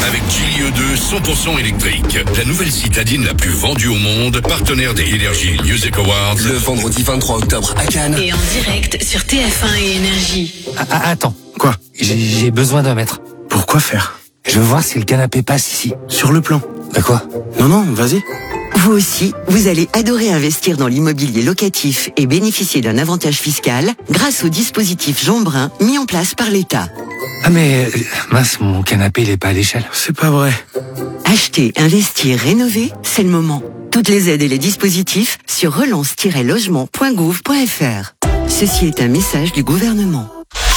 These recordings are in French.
avec Gilles 2 100% électrique. La nouvelle citadine la plus vendue au monde, partenaire des Energy Music Awards. Le vendredi 23 octobre à Cannes. Et en direct sur TF1 et Énergie. Attends. Quoi? J'ai besoin d'un mètre. Pourquoi faire? Je veux voir si le canapé passe ici. Sur le plan. Bah quoi? Non, vas-y. Vous aussi, vous allez adorer investir dans l'immobilier locatif et bénéficier d'un avantage fiscal grâce au dispositif Jean Brun mis en place par l'État. Ah mais, mince, mon canapé il est pas à l'échelle. C'est pas vrai. Acheter, investir, rénover, c'est le moment. Toutes les aides et les dispositifs sur relance-logement.gouv.fr. Ceci est un message du gouvernement.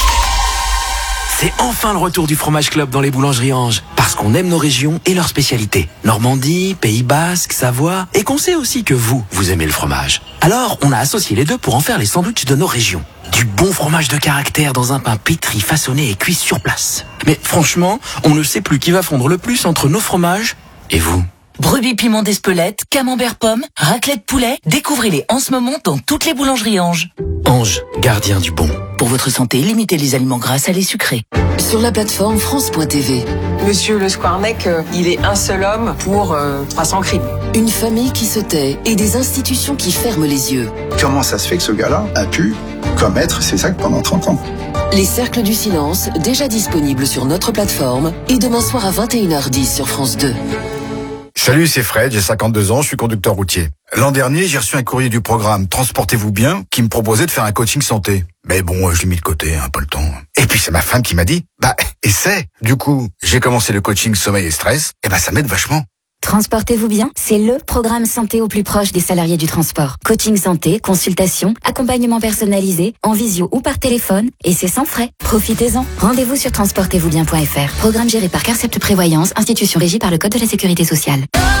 C'est enfin le retour du Fromage Club dans les boulangeries Ange. Parce qu'on aime nos régions et leurs spécialités. Normandie, Pays Basque, Savoie. Et qu'on sait aussi que vous aimez le fromage. Alors, on a associé les deux pour en faire les sandwichs de nos régions. Du bon fromage de caractère dans un pain pétri, façonné et cuit sur place. Mais franchement, on ne sait plus qui va fondre le plus entre nos fromages et vous. Brebis piment d'Espelette, camembert pomme, raclette poulet, découvrez-les en ce moment dans toutes les boulangeries Ange. Ange, gardien du bon. Pour votre santé, limitez les aliments gras, salés, sucrés. Sur la plateforme France.tv. Monsieur Le Squarnec, il est un seul homme pour 300 crimes. Une famille qui se tait et des institutions qui ferment les yeux. Comment ça se fait que ce gars-là a pu commettre ces actes pendant 30 ans? Les cercles du silence, déjà disponibles sur notre plateforme et demain soir à 21h10 sur France 2. Salut, c'est Fred, j'ai 52 ans, je suis conducteur routier. L'an dernier, j'ai reçu un courrier du programme Transportez-vous bien qui me proposait de faire un coaching santé. Mais bon, je l'ai mis de côté, pas le temps. Et puis c'est ma femme qui m'a dit, essaie. Du coup, j'ai commencé le coaching sommeil et stress, et ça m'aide vachement. Transportez-vous bien, c'est le programme santé au plus proche des salariés du transport. Coaching santé, consultation, accompagnement personnalisé, en visio ou par téléphone, et c'est sans frais. Profitez-en. Rendez-vous sur transportezvousbien.fr. Programme géré par Carcept Prévoyance, institution régie par le Code de la Sécurité sociale.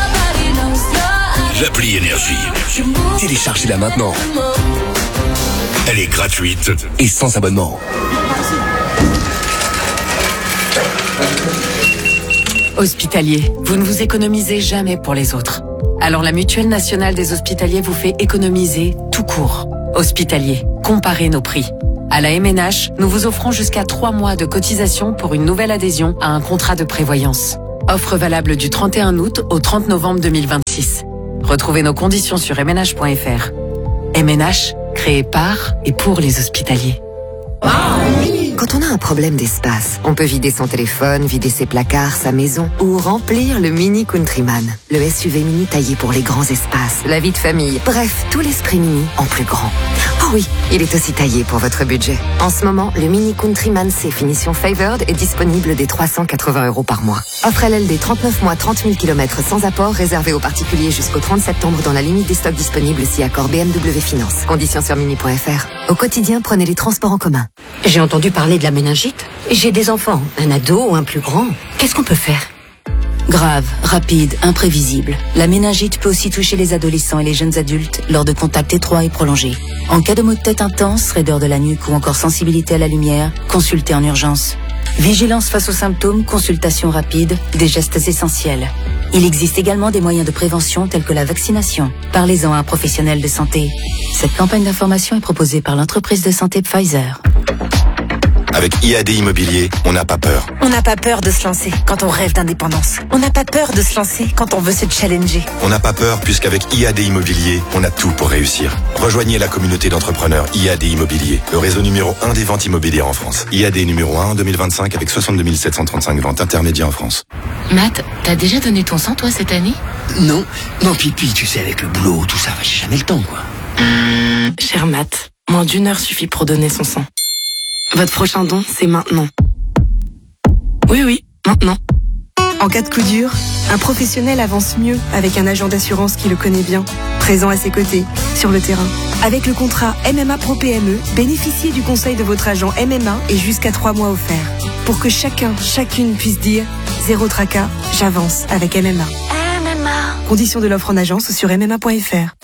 L'appli Énergie. Téléchargez-la maintenant. Elle est gratuite et sans abonnement. Hospitalier, vous ne vous économisez jamais pour les autres. Alors la Mutuelle nationale des hospitaliers vous fait économiser tout court. Hospitalier, comparez nos prix. À la MNH, nous vous offrons jusqu'à 3 mois de cotisation pour une nouvelle adhésion à un contrat de prévoyance. Offre valable du 31 août au 30 novembre 2026. Retrouvez nos conditions sur mnh.fr. MNH, créé par et pour les hospitaliers. Quand on a un problème d'espace, on peut vider son téléphone, vider ses placards, sa maison ou remplir le Mini Countryman, le SUV mini taillé pour les grands espaces, la vie de famille, bref, tout l'esprit mini en plus grand. Oh oui, il est aussi taillé pour votre budget. En ce moment, le Mini Countryman C finition Favored est disponible dès 380 € par mois. Offre LLD 39 mois, 30 000 km sans apport, réservé aux particuliers jusqu'au 30 septembre dans la limite des stocks disponibles si accord BMW Finance. Conditions sur mini.fr. Au quotidien, prenez les transports en commun. J'ai entendu parler de la méningite. J'ai des enfants, un ado ou un plus grand. Qu'est-ce qu'on peut faire? Grave, rapide, imprévisible. La méningite peut aussi toucher les adolescents et les jeunes adultes lors de contacts étroits et prolongés. En cas de maux de tête intense, raideur de la nuque ou encore sensibilité à la lumière, consultez en urgence. Vigilance face aux symptômes, consultation rapide, des gestes essentiels. Il existe également des moyens de prévention tels que la vaccination. Parlez-en à un professionnel de santé. Cette campagne d'information est proposée par l'entreprise de santé Pfizer. Avec IAD Immobilier, on n'a pas peur. On n'a pas peur de se lancer quand on rêve d'indépendance. On n'a pas peur de se lancer quand on veut se challenger. On n'a pas peur puisqu'avec IAD Immobilier, on a tout pour réussir. Rejoignez la communauté d'entrepreneurs IAD Immobilier, le réseau numéro 1 des ventes immobilières en France. IAD numéro 1 en 2025 avec 62 735 ventes intermédiaires en France. Matt, t'as déjà donné ton sang toi cette année? Non, puis tu sais avec le boulot, tout ça, j'ai jamais le temps quoi. Cher Matt, moins d'1 heure suffit pour donner son sang. Votre prochain don, c'est maintenant. Oui, maintenant. En cas de coup dur, un professionnel avance mieux avec un agent d'assurance qui le connaît bien, présent à ses côtés, sur le terrain. Avec le contrat MMA Pro PME, bénéficiez du conseil de votre agent MMA et jusqu'à 3 mois offerts. Pour que chacune puisse dire « Zéro tracas, j'avance avec MMA ». Conditions de l'offre en agence sur mma.fr.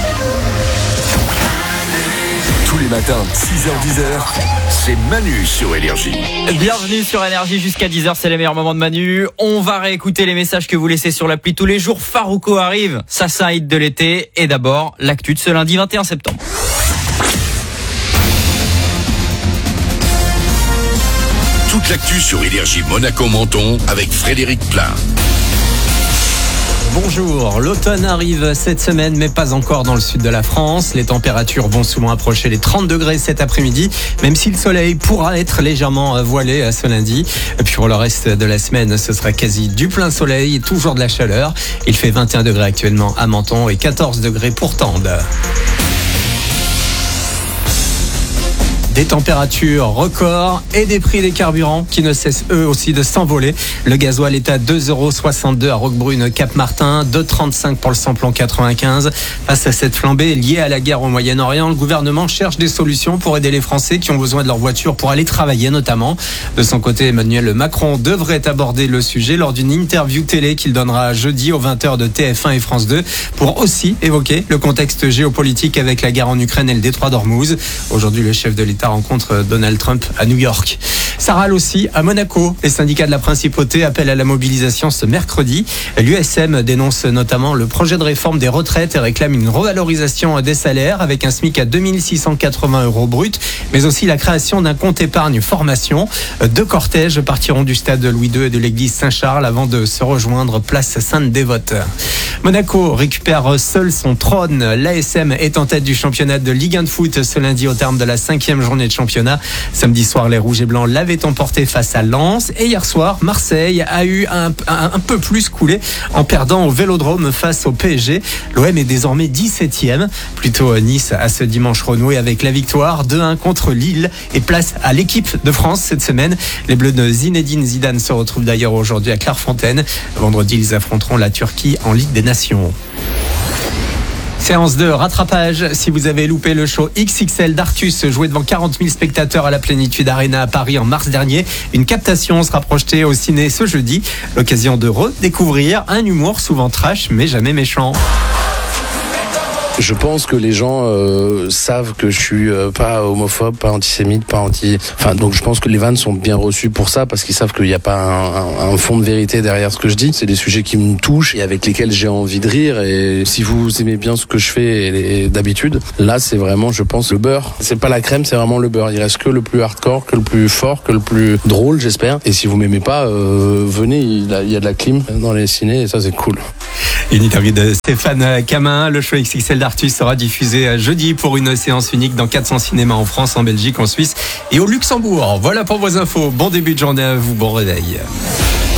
Tous les matins, 6h-10h, c'est Manu sur Énergie. Bienvenue sur Énergie jusqu'à 10h, c'est les meilleurs moments de Manu. On va réécouter les messages que vous laissez sur l'appli tous les jours. Farouko arrive, ça c'est un hit de l'été. Et d'abord, l'actu de ce lundi 21 septembre. toute l'actu sur Énergie Monaco-Menton avec Frédéric Plain. Bonjour, l'automne arrive cette semaine mais pas encore dans le sud de la France. Les températures vont souvent approcher les 30 degrés cet après-midi, même si le soleil pourra être légèrement voilé ce lundi. Et puis pour le reste de la semaine, ce sera quasi du plein soleil et toujours de la chaleur. Il fait 21 degrés actuellement à Menton et 14 degrés pour Tende. Des températures records et des prix des carburants qui ne cessent eux aussi de s'envoler. Le gasoil est à 2,62 € à Roquebrune, Cap-Martin, 2,35 pour le samplon 95. Face à cette flambée liée à la guerre au Moyen-Orient, le gouvernement cherche des solutions pour aider les Français qui ont besoin de leur voiture pour aller travailler notamment. De son côté, Emmanuel Macron devrait aborder le sujet lors d'une interview télé qu'il donnera jeudi aux 20h de TF1 et France 2 pour aussi évoquer le contexte géopolitique avec la guerre en Ukraine et le détroit d'Ormuz. Aujourd'hui, le chef de l'État rencontre Donald Trump à New York. Ça râle aussi à Monaco. Les syndicats de la principauté appellent à la mobilisation ce mercredi. L'USM dénonce notamment le projet de réforme des retraites et réclame une revalorisation des salaires avec un SMIC à 2680 € brut, mais aussi la création d'un compte épargne formation. Deux cortèges partiront du stade Louis II et de l'église Saint-Charles avant de se rejoindre place Sainte-Dévote. Monaco récupère seul son trône. L'ASM est en tête du championnat de Ligue 1 de foot ce lundi au terme de la 5e journée de championnat. Samedi soir, les Rouges et Blancs l'avaient emporté face à Lens. Et hier soir, Marseille a eu un peu plus coulé en perdant au Vélodrome face au PSG. L'OM est désormais 17e. Plutôt Nice a ce dimanche renoué avec la victoire 2-1 contre Lille et place à l'équipe de France cette semaine. Les Bleus de Zinedine Zidane se retrouvent d'ailleurs aujourd'hui à Clairefontaine. Vendredi, ils affronteront la Turquie en Ligue des Nations. Séance de rattrapage. Si vous avez loupé le show XXL d'Artus joué devant 40 000 spectateurs à la Plénitude Arena à Paris en mars dernier, une captation sera projetée au ciné ce jeudi. L'occasion de redécouvrir un humour souvent trash mais jamais méchant. Je pense que les gens savent que je suis pas homophobe, pas antisémite, donc je pense que les vannes sont bien reçues pour ça, parce qu'ils savent qu'il n'y a pas un fond de vérité derrière ce que je dis. C'est des sujets qui me touchent et avec lesquels j'ai envie de rire. Et si vous aimez bien ce que je fais d'habitude, là c'est vraiment, je pense, le beurre. C'est pas la crème, c'est vraiment le beurre. Il reste que le plus hardcore, que le plus fort, que le plus drôle, j'espère. Et si vous m'aimez pas, venez, il y a de la clim dans les cinés et ça c'est cool. Une interview de Stéphane Camin. Le show XXL d'Artus sera diffusé jeudi pour une séance unique dans 400 cinémas en France, en Belgique, en Suisse et au Luxembourg. Voilà pour vos infos. Bon début de journée à vous, bon réveil.